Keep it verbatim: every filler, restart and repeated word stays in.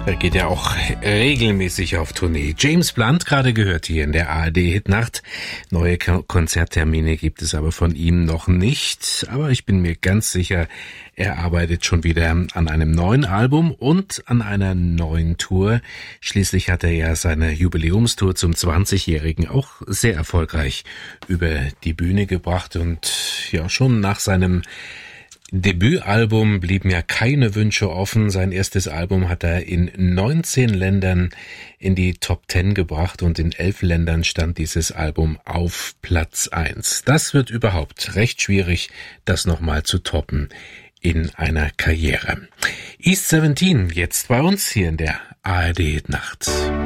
Er geht ja auch regelmäßig auf Tournee. James Blunt gerade gehört hier in der A R D-Hitnacht. Neue Konzerttermine gibt es aber von ihm noch nicht. Aber ich bin mir ganz sicher, er arbeitet schon wieder an einem neuen Album und an einer neuen Tour. Schließlich hat er ja seine Jubiläumstour zum zwanzigjährigen auch sehr erfolgreich über die Bühne gebracht. Und ja, schon nach seinem Debütalbum blieben ja keine Wünsche offen. Sein erstes Album hat er in neunzehn Ländern in die Top Ten gebracht und in elf Ländern stand dieses Album auf Platz eins. Das wird überhaupt recht schwierig, das nochmal zu toppen in einer Karriere. East siebzehn jetzt bei uns hier in der A R D Nacht.